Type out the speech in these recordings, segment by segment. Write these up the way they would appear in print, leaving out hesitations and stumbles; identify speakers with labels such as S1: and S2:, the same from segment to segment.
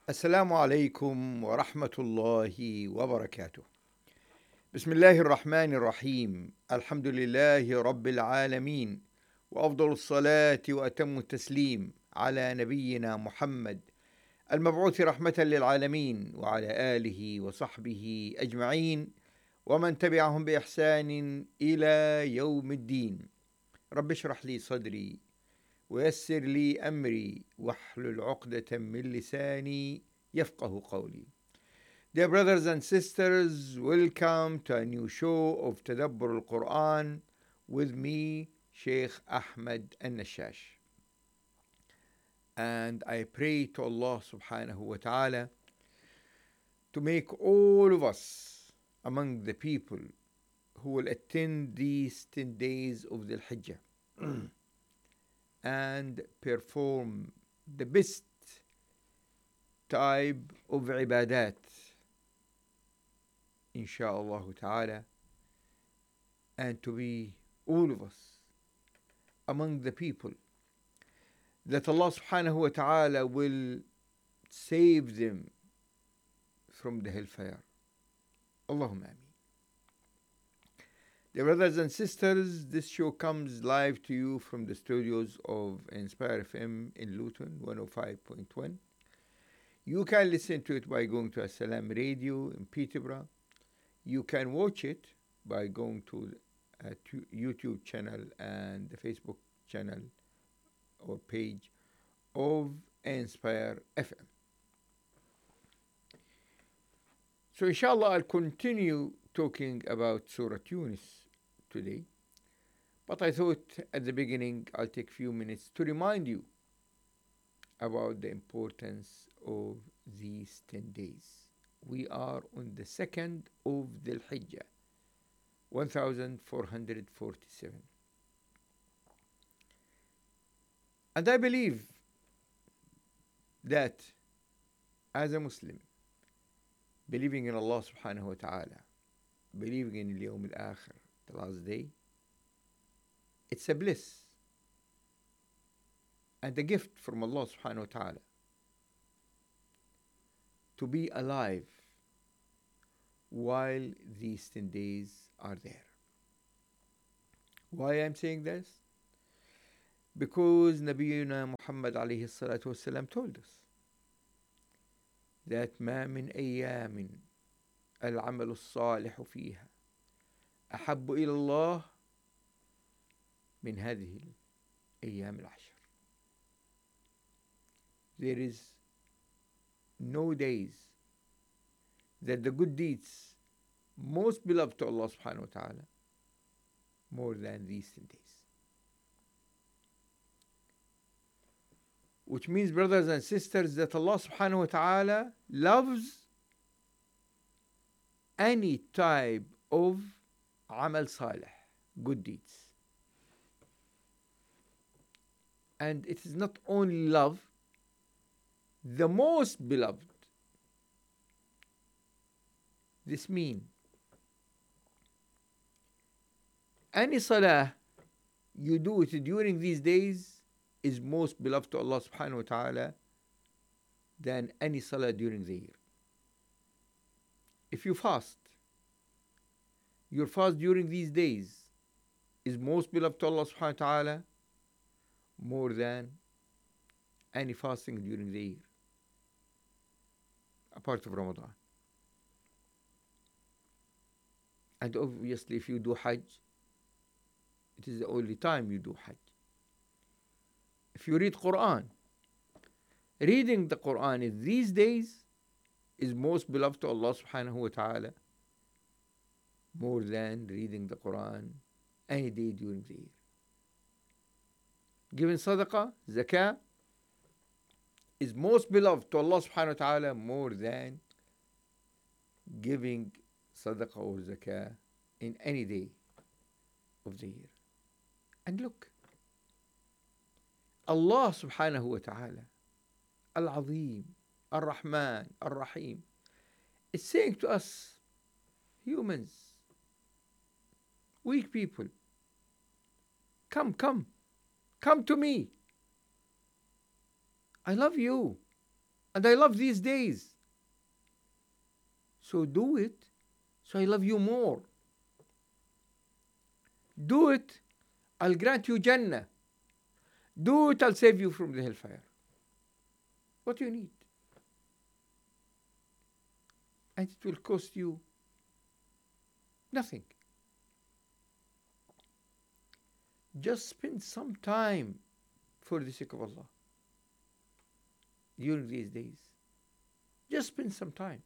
S1: السلام عليكم ورحمة الله وبركاته. بسم الله الرحمن الرحيم. الحمد لله رب العالمين، وأفضل الصلاة وأتم التسليم على نبينا محمد المبعوث رحمة للعالمين، وعلى آله وصحبه أجمعين، ومن تبعهم بإحسان إلى يوم الدين. رب اشرح لي صدري ويسر لي أمري واحلل عقدة من لساني يفقه قولي. Dear brothers and sisters, welcome to a new show of Tadabbur al-Quran with me, Sheikh Ahmed al-Nashash. And I pray to Allah subhanahu wa ta'ala to make all of us among the people who will attend these 10 days of the Hijjah and perform the best type of ibadat, insha'Allah ta'ala, and to be all of us among the people that Allah subhanahu wa ta'ala will save them from the hellfire. Allahumma ameen. Dear brothers and sisters, this show comes live to you from the studios of Inspire FM in Luton 105.1. You can listen to it by going to As-Salam Radio in Peterborough. You can watch it by going to a YouTube channel and the Facebook channel or page of Inspire FM. So inshallah I'll continue talking about Surah Yunus today. But I thought at the beginning I'll take a few minutes to remind you about the importance of these 10 days. We are on the 2nd of Dhul Hijjah, 1447. And I believe that as a Muslim, believing in Allah subhanahu wa ta'ala, believing in Al-Yawm Al-Akhir, the last day, it's a bliss and a gift from Allah subhanahu wa ta'ala to be alive while these 10 days are there. Why I'm saying this? Because Nabiyuna Muhammad alayhi salatu wasalam told us that ما من أيام العمل الصالح فيها أحب إلى الله من هذه الأيام العشر. There is no days that the good deeds most beloved to Allah subhanahu wa ta'ala more than these 10 days. Which means, brothers and sisters, that Allah subhanahu wa ta'ala loves any type of amal salih, good deeds. And it is not only love, the most beloved. This means any salah you do it during these days is most beloved to Allah subhanahu wa ta'ala than any salah during the year. If you fast, your fast during these days is most beloved to Allah subhanahu wa ta'ala more than any fasting during the year, apart of Ramadan. And obviously if you do Hajj, it is the only time you do Hajj. If you read Quran, reading the Quran in these days is most beloved to Allah subhanahu wa ta'ala more than reading the Quran any day during the year. Giving sadaqah, zakah, is most beloved to Allah subhanahu wa ta'ala more than giving sadaqah or zakah in any day of the year. And look, Allah subhanahu wa ta'ala, Al-Azim, Ar-Rahman, Ar-Rahim, is saying to us, humans, weak people, come to me. I love you. And I love these days. So do it, so I love you more. Do it, I'll grant you Jannah. Do it, I'll save you from the hellfire. What do you need? And it will cost you nothing. Just spend some time for the sake of Allah during these days. Just spend some time.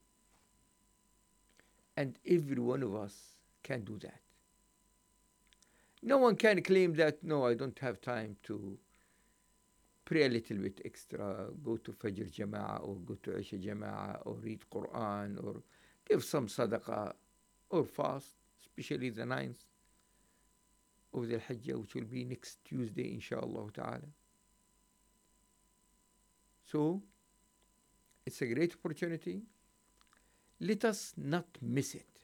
S1: And every one of us can do that. No one can claim that, no, I don't have time to pray a little bit extra, go to Fajr Jama'ah or go to Isha Jama'ah or read Quran or give some sadaqah or fast, especially the 9th of the Hajjah, which will be next Tuesday, inshallah ta'ala. So, it's a great opportunity. Let us not miss it.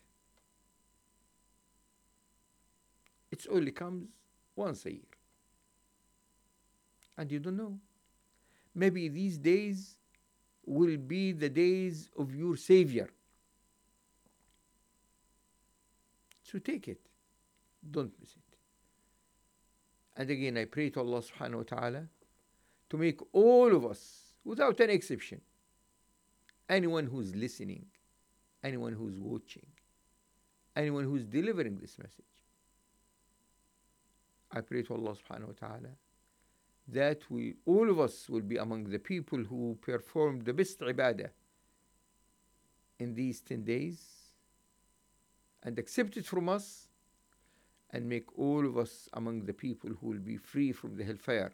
S1: It only comes once a year. And you don't know. Maybe these days will be the days of your Savior. So take it. Don't miss it. And again, I pray to Allah subhanahu wa ta'ala to make all of us, without an exception, anyone who's listening, anyone who's watching, anyone who's delivering this message, I pray to Allah subhanahu wa ta'ala that all of us will be among the people who perform the best ibadah in these 10 days and accept it from us, and make all of us among the people who will be free from the hellfire,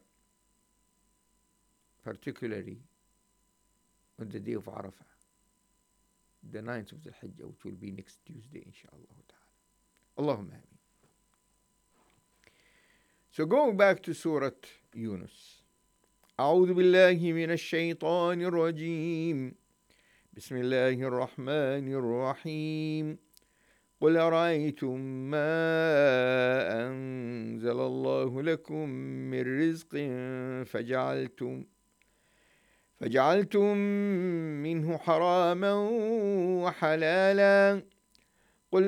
S1: particularly on the day of Arafah, the 9th of the Hajjah, which will be next Tuesday, inshallah ta'ala. Allahumma ameen. So going back to Surah Yunus. أعوذ بالله من الشيطان الرجيم. بسم الله الرحمن الرحيم. قل أرأيتم ما أنزل الله لكم من رزق فجعلتم منه حراما وحلالا قل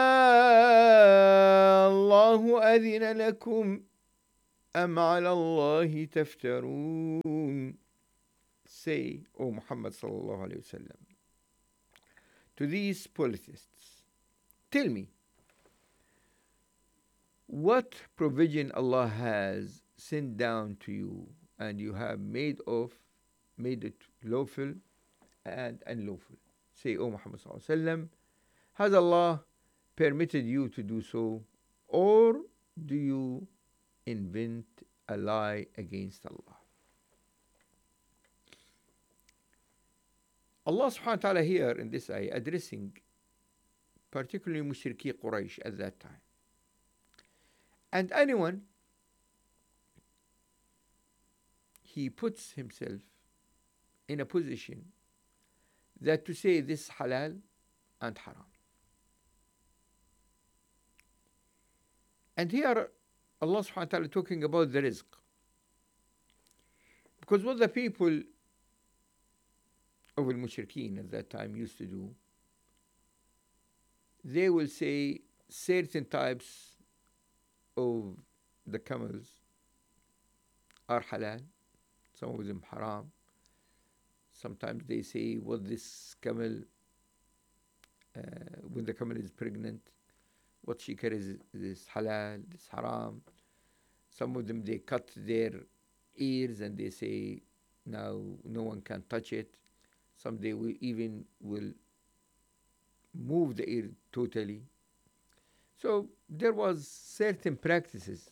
S1: الله أذن لكم أم على الله تفترون. Say, O Muhammad sallallahu alayhi wa sallam, to these polytheists, tell me, what provision Allah has sent down to you and you have made it lawful and unlawful? Say, O Muhammad sallallahu alayhi wa sallam, has Allah permitted you to do so, or do you invent a lie against Allah? Allah subhanahu wa ta'ala here in this ayah addressing particularly Mushriki Quraysh at that time. And anyone, he puts himself in a position that to say this halal and haram. And here Allah subhanahu wa ta'ala talking about the rizq. Because what the people of al-Mushrikeen at that time used to do, they will say certain types of the camels are halal, some of them haram. Sometimes they say what this camel, when the camel is pregnant, what she carries is halal, is haram. Some of them, they cut their ears and they say now no one can touch it. Some they will even move the ear totally. So there was certain practices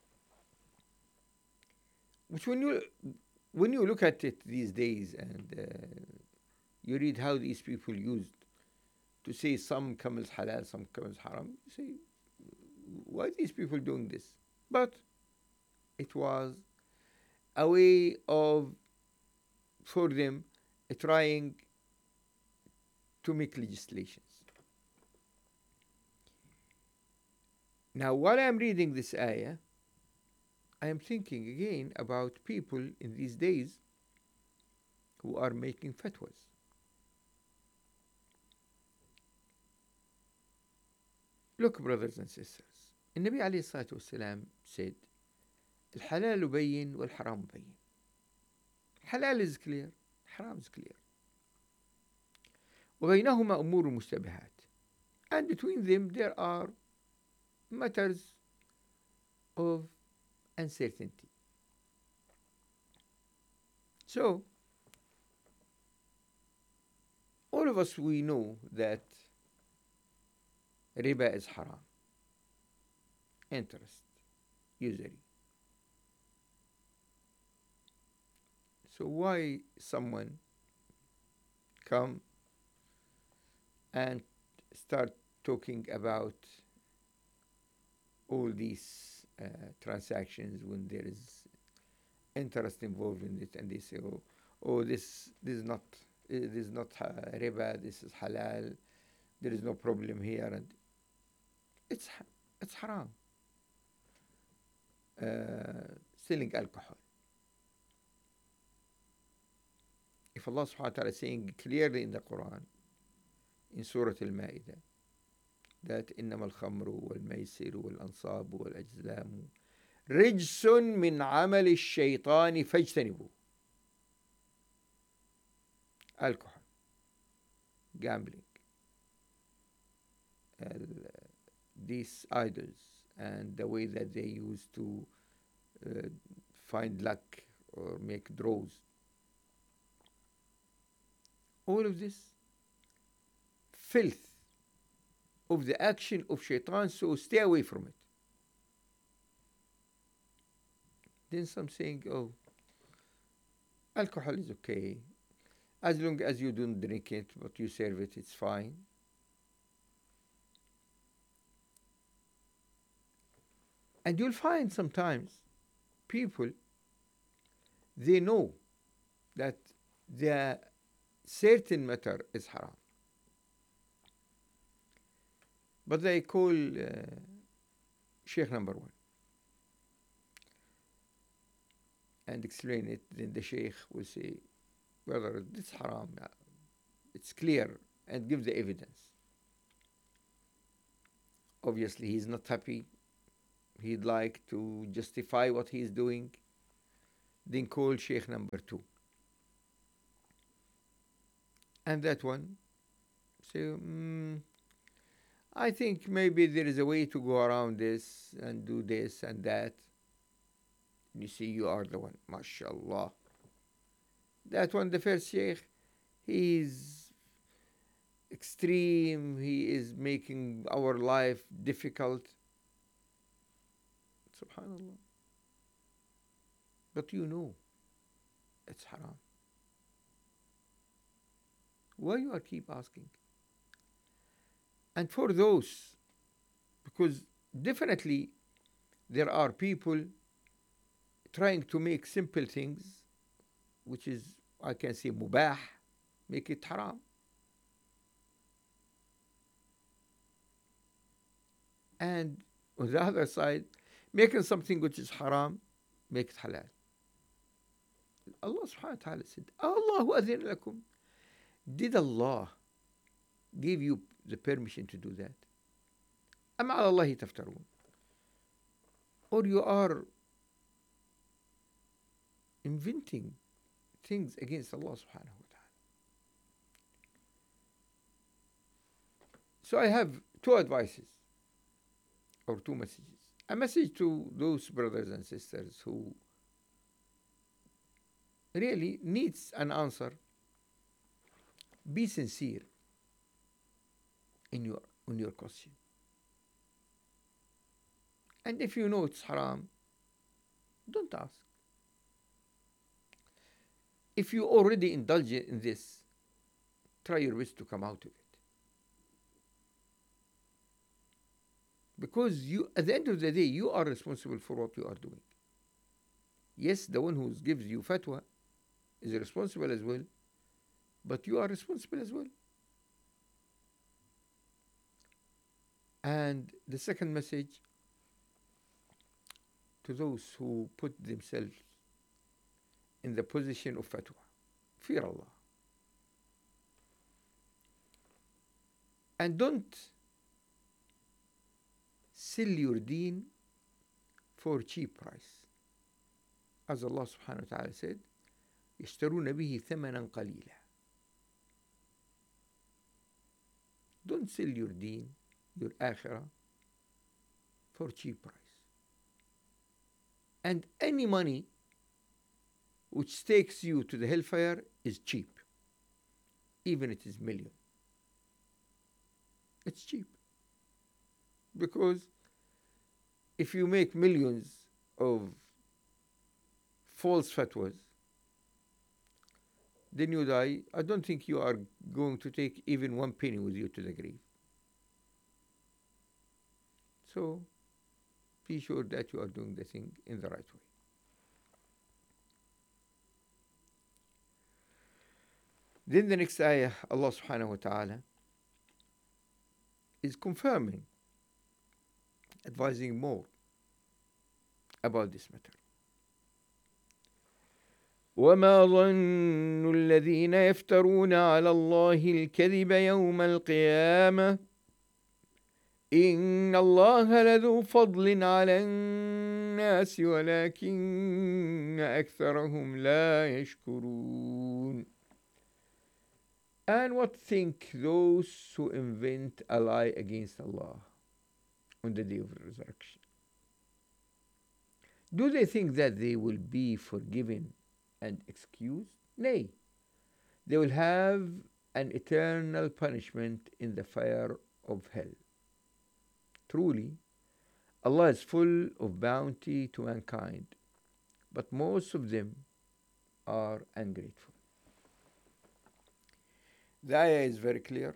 S1: which when you look at it these days and you read how these people used to say some camels halal, some camels haram, you say, why are these people doing this? But it was a way of, for them, trying to make legislations. Now, while I'm reading this ayah, I am thinking again about people in these days who are making fatwas. Look, brothers and sisters, النبي عليه الصلاة والسلام said, الحلال بين والحرام بين. الحلال is clear, الحرام is clear. وبينهما أمور مشتبهات. And between them there are matters of uncertainty. So, all of us, we know that riba is haram. Interest, usury. So why someone come and start talking about all these transactions when there is interest involved in it, and they say, oh, this is not riba, this is halal, there is no problem here, and it's haram. Selling alcohol. If Allah subhanahu wa ta'ala is saying clearly in the Quran, in Surah Al-Ma'idah, that إنما الخمر والميسر والأنصاب والأزلام رجس من عمل الشيطان فاجتنبوه. Alcohol, gambling, these idols, and the way that they used to find luck or make draws. All of this filth of the action of shaitan, so stay away from it. Then some saying, oh, alcohol is okay, as long as you don't drink it, but you serve it, it's fine. And you'll find sometimes people, they know that the certain matter is haram, but they call Sheikh number one and explain it. Then the Sheikh will say, brother, this is haram, it's clear, and give the evidence. Obviously he's not happy, he'd like to justify what he's doing. Then call Sheikh number two, and that one say, I think maybe there is a way to go around this and do this and that. You see, you are the one, mashallah. That one, the first Sheikh, he is extreme, he is making our life difficult. Subhanallah. But you know it's haram. Why you are keep asking? And for those, because definitely there are people trying to make simple things, which is, I can say, mubah, make it haram. And on the other side, making something which is haram, make it halal. Allah subhanahu wa ta'ala said, Allahu adhin lakum. Did Allah give you the permission to do that? Am ala Allahi taftarun? Or you are inventing things against Allah subhanahu wa ta'ala. So I have two advices or two messages. A message to those brothers and sisters who really needs an answer. Be sincere in your question. And if you know it's haram, don't ask. If you already indulge in this, try your best to come out of it. Because you, at the end of the day, you are responsible for what you are doing. Yes, the one who gives you fatwa is responsible as well, but you are responsible as well. And the second message to those who put themselves in the position of fatwa. Fear Allah. And don't sell your deen for cheap price. As Allah subhanahu wa ta'ala said, يشترون به ثمنا قليلا. Don't sell your deen, your akhirah, for cheap price. And any money which takes you to the hellfire is cheap, even it is million. It's cheap. Because if you make millions of false fatwas, then you die. I don't think you are going to take even 1 penny with you to the grave. So be sure that you are doing the thing in the right way. Then the next ayah, Allah subhanahu wa ta'ala is confirming, advising more about this matter. وما ظن الذين يفترون على الله الكذب يوم القيامة إن الله لذو فضل على الناس ولكن أكثرهم لا يشكرون. And what think those who invent a lie against Allah on the day of resurrection? Do they think that they will be forgiven and excused? Nay, they will have an eternal punishment in the fire of hell. Truly, Allah is full of bounty to mankind, but most of them are ungrateful. The ayah is very clear.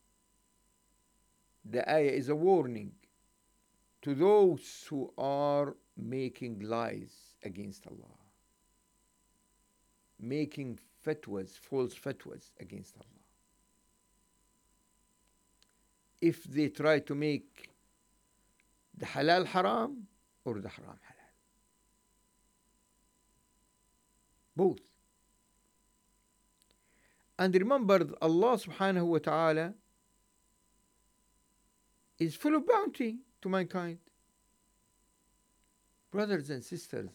S1: The ayah is a warning to those who are making lies against Allah, making fatwas, false fatwas against Allah. If they try to make the halal haram or the haram halal, both. And remember, Allah subhanahu wa ta'ala is full of bounty to mankind. Brothers and sisters,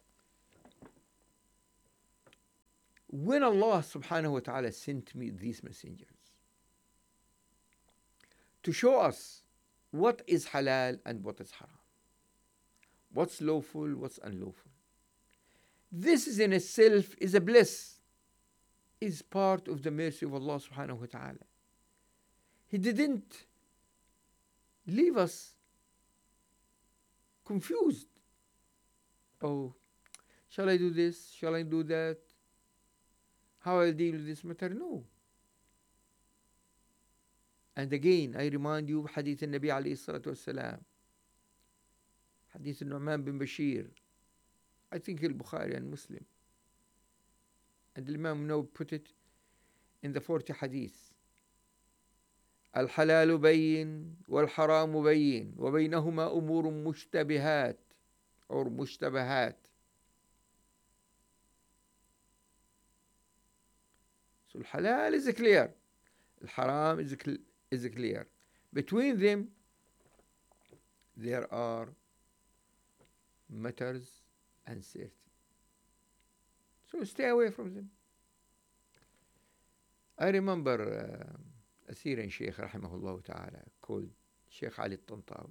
S1: when Allah subhanahu wa ta'ala sent me these messengers to show us what is halal and what is haram, what's lawful, what's unlawful, this is in itself is a bliss, is part of the mercy of Allah subhanahu wa ta'ala. He didn't leave us confused. Oh, shall I do this? Shall I do that? How I'll deal with this matter? No. And again, I remind you hadith al-Nabi alayhi salatu wasalam, hadith al-Nu'man bin Bashir, I think al-Bukhari and Muslim. And Imam Nawawi put it in the 40 hadith. الحلال بين والحرام بين وبينهما أمور مشتبهات or مشتبهات. So الحلال is clear, الحرام is clear. Between them there are matters uncertain. So stay away from them. I remember a Syrian Sheikh rahimahullah ta'ala called Sheikh Ali Tantawi.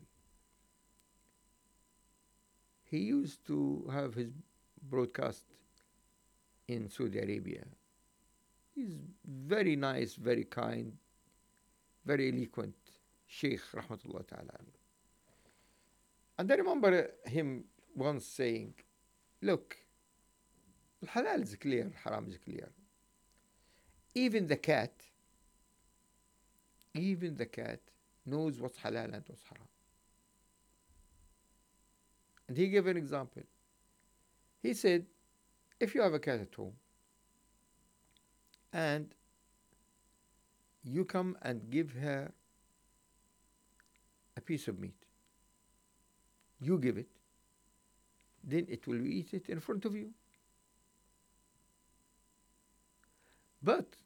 S1: He used to have his broadcast in Saudi Arabia. He's very nice, very kind, very eloquent Sheikh rahmatullah ta'ala. And I remember him once saying, look, الحلال is clear, الحرام is clear. Even the cat knows what's halal and what's haram. And he gave an example. He said, if you have a cat at home and you come and give her a piece of meat, you give it, then it will eat it in front of you. But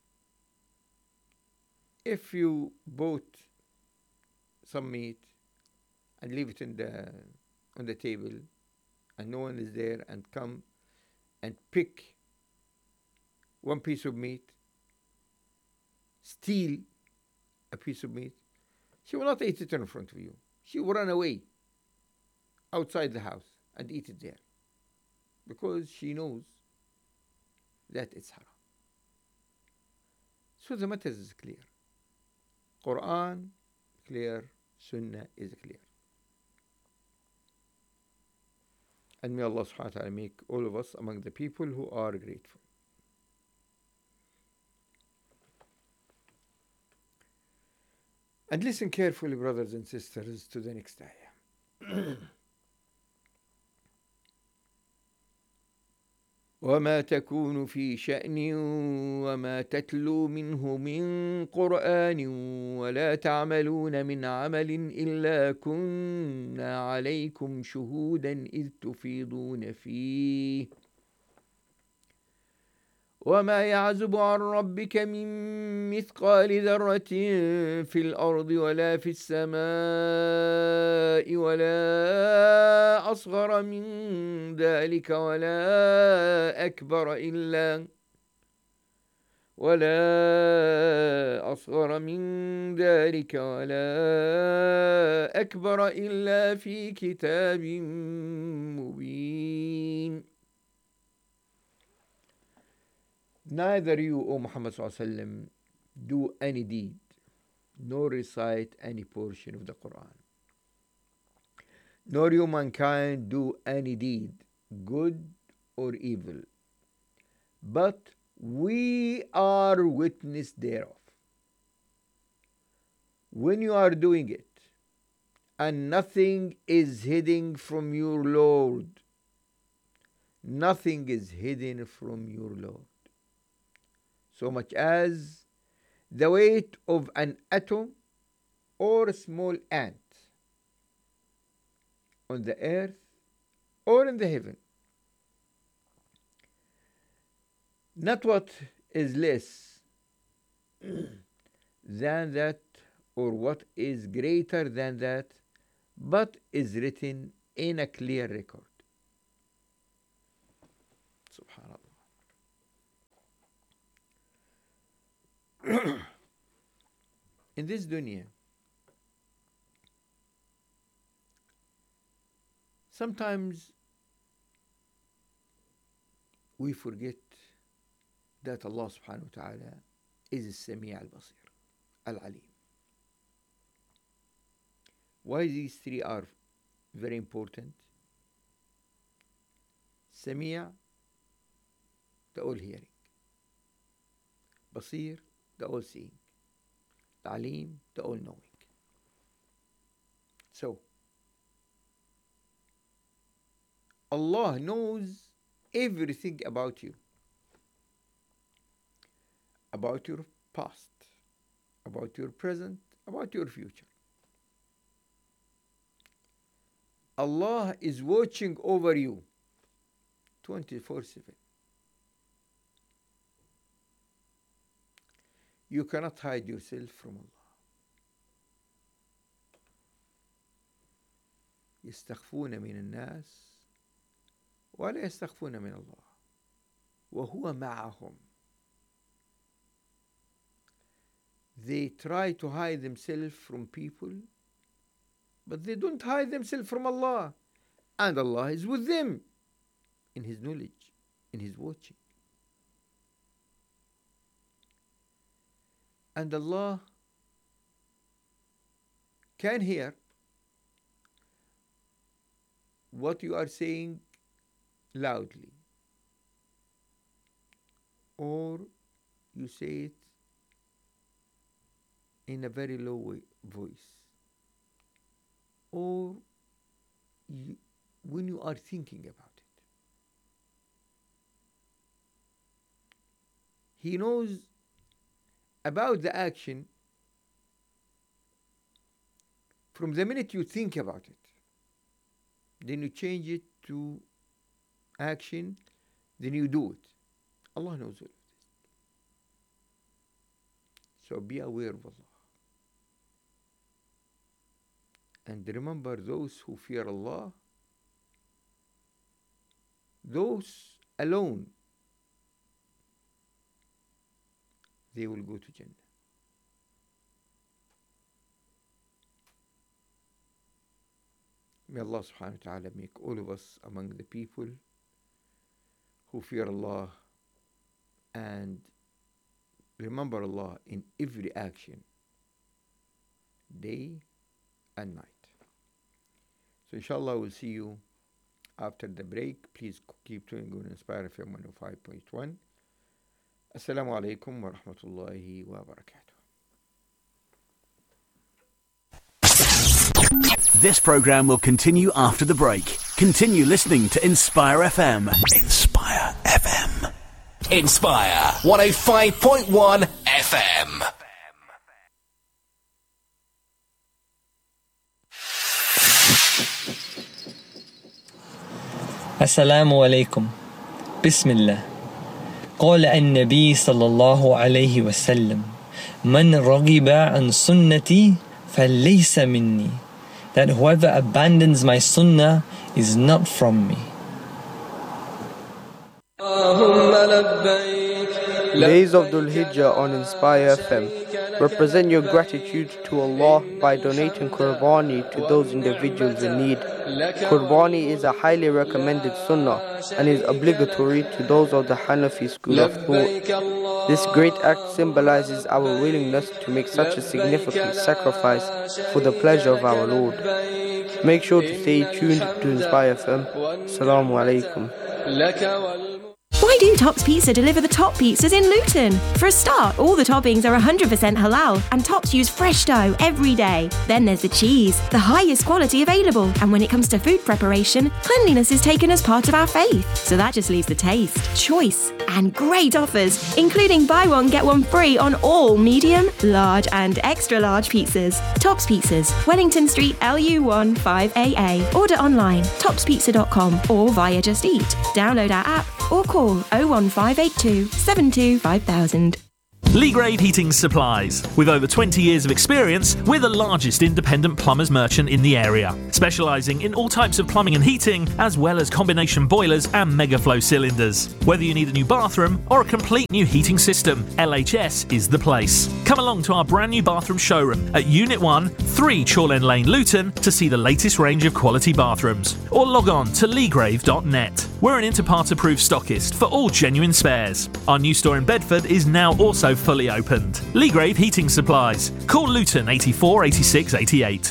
S1: if you bought some meat and leave it on the table and no one is there and come and pick one piece of meat, steal a piece of meat, she will not eat it in front of you. She will run away outside the house and eat it there because she knows that it's haram. So the matter is clear. Quran clear, Sunnah is clear. And may Allah subhanahu wa ta'ala make all of us among the people who are grateful. And listen carefully, brothers and sisters, to the next ayah. وما تكون في شأن وما تتلو منه من قرآن ولا تعملون من عمل إلا كنا عليكم شهودا إذ تفيضون فيه وما يعزب عن ربك من مثقال ذرة في الأرض ولا في السماء ولا أصغر من ذلك ولا أكبر إلا في كتاب مبين. Neither you, O Muhammad sallallahu alaihi wasallam, do any deed, nor recite any portion of the Quran, nor you mankind do any deed, good or evil, but we are witness thereof. When you are doing it, and nothing is hidden from your Lord, nothing is hidden from your Lord, so much as the weight of an atom or a small ant on the earth or in the heaven. Not what is less than that or what is greater than that, but is written in a clear record. Subhanallah. In this dunya, sometimes we forget that Allah subhanahu wa ta'ala is al-Sami' al-Basir, al-Alim. Why these three are very important? Sami', the all hearing. Basir, the all seeing. Alim, the all knowing. So, Allah knows everything about you, about your past, about your present, about your future. Allah is watching over you 24/7. You cannot hide yourself from Allah. يستخفون من الناس ولا يستخفون من الله وهو معهم. They try to hide themselves from people, but they don't hide themselves from Allah. And Allah is with them in His knowledge, in His watching. And Allah can hear what you are saying loudly, or you say it in a very low voice, or when you are thinking about it. He knows about the action from the minute you think about it. Then you change it to action, then you do it. Allah knows all of this. So be aware of Allah. And remember, those who fear Allah, those alone, they will go to Jannah. May Allah subhanahu wa ta'ala make all of us among the people who fear Allah and remember Allah in every action, day and night. So inshallah we'll see you after the break. Please keep tuning on Inspire FM 105.1. Assalamu alaikum wa rahmatullahi wa barakatuh.
S2: This program will continue after the break. Continue listening to Inspire FM. Inspire FM.
S3: Inspire 105.1 FM.
S4: Assalamu alaikum. Bismillah. قال النبي صلى الله عليه وسلم من رغب عن سنتي فليس مني, that whoever abandons my sunnah is not from me.
S5: Days of Dhul Hijjah on Inspire FM. Represent your gratitude to Allah by donating Qurbani to those individuals in need. Qurbani is a highly recommended sunnah and is obligatory to those of the Hanafi school of thought. This great act symbolizes our willingness to make such a significant sacrifice for the pleasure of our Lord. Make sure to stay tuned to Inspire FM. Assalamu alaikum.
S6: Why do Tops Pizza deliver the top pizzas in Luton? For a start, all the toppings are 100% halal and Tops use fresh dough every day. Then there's the cheese, the highest quality available. And when it comes to food preparation, cleanliness is taken as part of our faith. So that just leaves the taste, choice, and great offers, including buy one, get one free on all medium, large, and extra large pizzas. Tops Pizzas, Wellington Street, LU1 5AA. Order online, topspizza.com or via Just Eat. Download our app or call 01582 72 5000.
S7: Leagrave Heating Supplies. With over 20 years of experience, we're the largest independent plumbers merchant in the area, specialising in all types of plumbing and heating, as well as combination boilers and megaflow cylinders. Whether you need a new bathroom or a complete new heating system, LHS is the place. Come along to our brand new bathroom showroom at Unit 1, 3 Chorlend Lane, Luton, to see the latest range of quality bathrooms. Or log on to leagrave.net. We're an Interpart approved stockist for all genuine spares. Our new store in Bedford is now also fully opened. Leagrave Heating Supplies. Call Luton 84 86 88.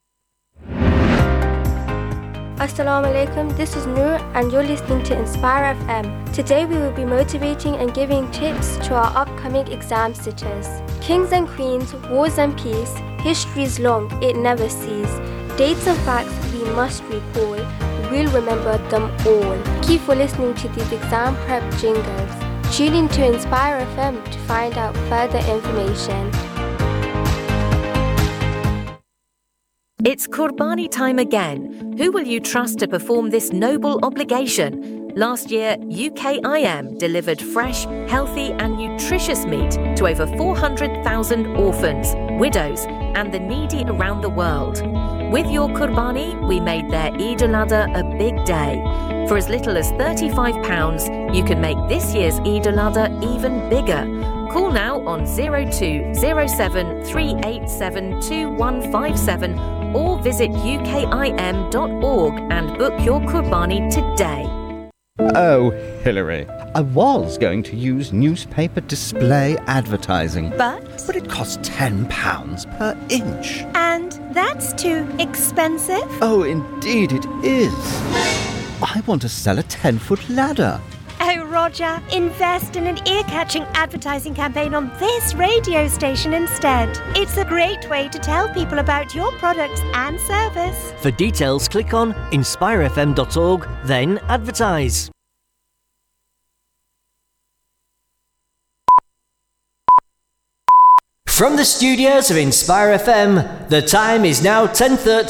S8: Assalamu alaikum, this is Noor and you're listening to Inspire FM. Today we will be motivating and giving tips to our upcoming exam sitters. Kings and queens, wars and peace, history is long, it never ceases. Dates and facts we must recall, we'll remember them all. Keep for listening to these exam prep jingles. Tune in to Inspire FM to find out further information.
S9: It's Qurbani time again. Who will you trust to perform this noble obligation? Last year, UKIM delivered fresh, healthy and nutritious meat to over 400,000 orphans, widows and the needy around the world. With your Qurbani, we made their Eid al-Adha a big day. For as little as £35, you can make this year's Eid al-Adha even bigger. Call now on 0207 387 2157 or visit ukim.org and book your Qurbani today.
S10: Oh, Hillary, I was going to use newspaper display advertising. But it costs £10 per inch.
S11: And that's too expensive?
S10: Oh, indeed it is. I want to sell a 10-foot ladder.
S11: Oh, Roger, invest in an ear-catching advertising campaign on this radio station instead. It's a great way to tell people about your products and service.
S12: For details, click on inspirefm.org, then advertise. From the studios of Inspire FM, the time is now 10:30